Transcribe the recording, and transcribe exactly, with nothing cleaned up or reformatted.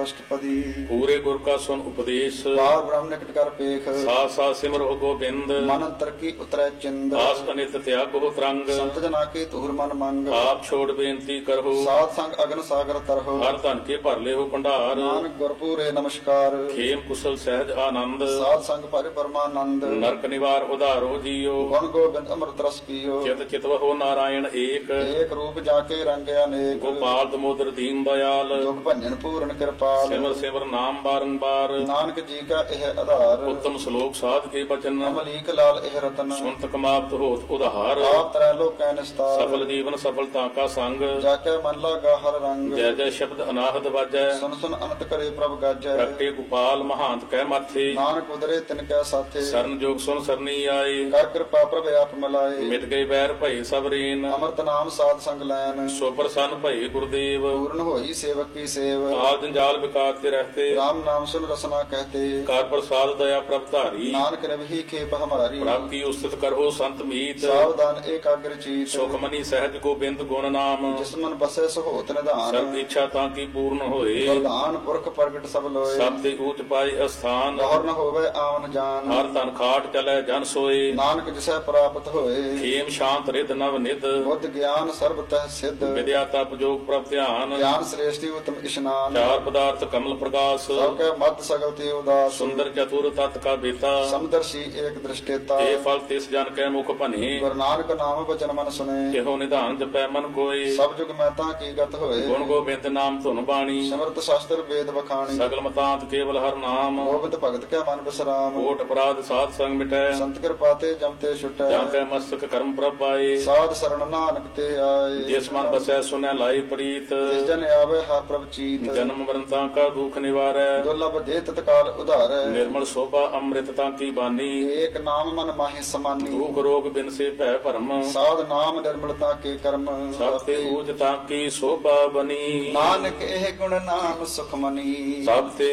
ਅਸ਼ਟਪਦੀ। ਪੂਰੇ ਗੁਰ ਕਾ ਸੁਨ ਉਪਦੇਸ਼, ਬਾਰ ਬ੍ਰਹਮ ਨਿਕਟ ਕਰ ਪੇਖ, ਸਾਥ ਸਾਥ ਸਿਮਰੋ ਗੋਬਿੰਦ। ਮਨ ਅੰਤਰ ਕੀ ਉਤਰੈ ਚਿੰਦ, ਆਸ ਅਨਿਤ ਤਿਆਗੋ ਤਰੰਗ, ਸੰਤ ਜਨਾ ਕੇ ਤੁਹਰ ਮਨ ਮੰਗ। ਆਪ ਛੋੜ ਬੇਨਤੀ ਕਰੋ, ਸਾਧ ਸੰਗ ਅਗਨ ਸਾਗਰ ਤਰਹੁ, ਹਰ ਧਨ ਕੇ ਭਰ ਲਿਓ ਭੰਡਾਰ। ਨਾਨਕ ਗੁਰਪੂਰੇ ਨਮਸਕਾਰ, ਖੇਮ ਕੁਸਲ ਸਹਿਜ ਆਨੰਦ, ਸਾਧ ਸੰਗ ਭਰੇ ਪਰਮਾਨੰਦ। ਨਰਕ ਨਿਵਾਰ ਉਧਾਰੋ ਜੀਓ, ਗੁਣ ਗੋਬਿੰਦ ਅੰਮ੍ਰਿਤ ਰਸ ਪੀਓ, ਚਿਤ ਚਿਤਵਹੁ ਨਾਰਾਇਣ ਏਕ। ਏਕ ਰੂਪ ਜਾ ਕੇ ਰੰਗ ਅਨੇਕ, ਗੋਪਾਲ ਦਮੋਦਰ ਦੀਨ ਦਇਆਲ, ਜੁਗ ਭੰਜਨ ਪੂਰਨ ਕਿਰਪਾਲ। ਸਿਮਰ ਸਿਮਰ ਨਾਮ ਬਾਰੰਬਾਰ, ਨਾਨਕ ਜੀ ਕਾ ਇਹ ਆਧਾਰ, ਉੱਤਮ ਸ਼ਲੋਕ ਸਾਧ ਕੇ ਬਚਨ। ਅਮਲੀਕ ਲਾਲ ਇਹ ਰਤਨ, ਸੁਨਤ ਕਮਾਪਤ ਹੋਤ ਉਧਾਰ। ਆਪ ਤਰੈ ਲੋਕੈ ਨਿਸਤਾਰ, ਸਫਲ ਜੀਵਨ ਸਫਲਤਾ ਕਾ ਸੰਗ, ਜਾ ਕੇ ਮਨ ਲਾਗਾ ਹਰ ਰੰਗ। ਜੈ ਜੈ ਸ਼ਬਦ ਅਨਾਹਦ ਵਾਜੈ, ਸੁਨ ਸੁਨ ਅਨੰਤ ਕਰੇ ਪ੍ਰਭ ਗਾਜੈ। ਪ੍ਰਗਟੇ ਗੋਪਾਲ ਮਹਾਂਤ ਕਹਿ ਮਾਥੇ, ਨਾਨਕ ਉਦਰੇ ਤਿਨ ਕੈ ਸਾਥੇ, ਸਰਨ ਜੋਗ ਸੁਨ ਸਰਨੀ ਆਏ। ਕਰ ਕਿਰਪਾ ਪ੍ਰਭ ਆਪ ਮਿਲਾਏ। ਮਿਟ ਗਏ ਬੈਰ ਭਏ ਸਭ ਰੇਨ, ਅੰਮ੍ਰਿਤ ਨਾਮ ਸਾਧ ਸੰਗ ਲੈਨ, ਸੋ ਪ੍ਰਸੰਨ ਭਏ ਗੁਰਦੇਵ। ਪੂਰਨ ਹੋਈ ਸੇਵਕ ਕੀ ਸੇਵ, ਆਦ ਜੰਜਾਲ ਵਿਕਾਰ ਤੇ ਰਹਤੇ, राम नाम सुन रसना कहते। ਕਰ ਪ੍ਰਸਾਦ ਦਇਆ ਪ੍ਰਭ ਧਾਰੀ, नानक रवि खेप हमारी, ਪ੍ਰਭ ਕੀ ਉਸਤਤ ਕਰੋ ਸੰਤ ਮੀਤ। सावधान एकाग्र चीत, ਸੁਖ ਮਨੀ ਸਹਿਜ ਗੋਬਿੰਦ ਗੁਣ ਨਾਮ, जिस मन बसे सहोत निधान। ਸਰਬ ਇੱਛਾ ਤਾਂ ਕੀ ਪੂਰਨ ਹੋਏ, वरदान पुरख प्रगट सब लोए, ਸਭ ਤੇ ਊਚ ਪਾਏ ਅਸਥਾਨ। गौर न होवे आवन जान। ਹਰ ਤਨ ਖਾਟ ਚਲੈ ਜਨ ਸੋਏ, नानक जिसे प्राप्त होए, ਖੇਮ ਸ਼ਾਂਤ ਰਿਦ ਨਵ ਨਿਦ। बुद्ध ज्ञान सर्व तह सिद्ध, ਵਿਦਿਆ ਤਪ ਜੋਗ ਪ੍ਰਭ ਧਿਆਨ, ज्ञान श्रेष्ठी उत्तम स्नान। ਚਾਰ ਪਦਾਰਥ ਕਮਲ ਪ੍ਰਕਾਸ਼, सबके मत सगल ते उदास, ਸੁੰਦਰ ਚਤੁਰ ਤਤ ਕਾ ਬੇਤਾ। समदर्शी एक दृष्टेता, ਇਹ ਫਲ ਤਿਸ ਜਨ ਕੈ ਮੁਖ ਭਨੇ, गुरु नानक नाम वचन मन सुने। ਇਹੋ ਨਿਧਾਨ ਜਪੈ ਮਨ ਕੋਏ। सब जुग महता की गत होए, ਗੁਣ ਗੋਬਿੰਦ ਨਾਮ ਧੁਨ ਬਾਣੀ, समर्थ शास्त्र वेद बखानी। ਸਗਲ ਮਤਾਂਤ ਕੇਵਲ ਹਰ ਨਾਮ। गोविंद भगत क्या मन विश्राम, ਕੋਟ ਅਪਰਾਧ ਸਾਧ ਸੰਗ ਮਿਟੈ, संत कृपाते जमते छुटै। ਜਾਂ ਕੈ ਮਸਤਕ ਕਰਮ ਪ੍ਰਭ ਪਾਏ। साध शरण नानक ते आए, ਜਿਸ ਮਨ ਬਸੈ ਸੁਨੈ ਲਾਈ ਪ੍ਰੀਤ, जिस जन आवे हर प्रभ चीत। ਜਨਮ ਮਰਨ ਤਾਂ ਕਾ ਦੁਖ ਨਿਵਾਰੈ, दुर्लभ दे तत्काल उधारै, ਨਿਰਮਲ ਸੋਭਾ ਅੰਮ੍ਰਿਤ ਤਾਂ ਕੀ ਬਾਨੀ। एक नाम मन माहि समानी। ਦੁਖ ਰੋਗ ਬਿਨ ਸੇ ਭੈ ਭਰਮ, साध नाम निर्मलता के कर्म। ਸਭ ਤੇ ਊਜ ਤਾਂ ਕੀ ਸੋਭਾ ਬਨੀ। नानक एह गुण नाम सुख मनी, ਸਭ ਤੇ